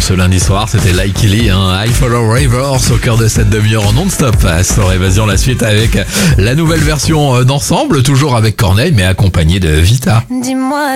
ce lundi soir, c'était Like Lee, I Follow Rivers au cœur de cette demi-heure en non-stop. Sur Évasion, la suite avec la nouvelle version d'Ensemble, toujours avec Corneille mais accompagné de Vita. Dis-moi